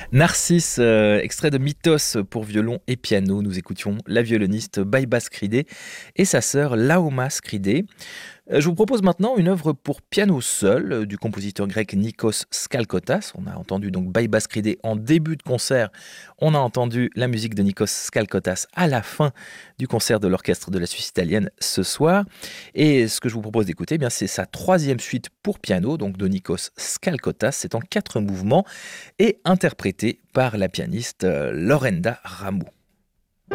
Narcisse, extrait de Mythos pour violon et piano. Nous écoutions la violoniste Baiba Skridé et sa sœur Laoma Skridé. Je vous propose maintenant une œuvre pour piano seul du compositeur grec Nikos Skalkotas. On a entendu donc Baiba Skridé en début de concert. On a entendu la musique de Nikos Skalkotas à la fin du concert de l'orchestre de la Suisse italienne ce soir. Et ce que je vous propose d'écouter, eh bien, c'est sa troisième suite pour piano, donc de Nikos Skalkotas. C'est en 4 mouvements et interprété par la pianiste Lorenda Ramou.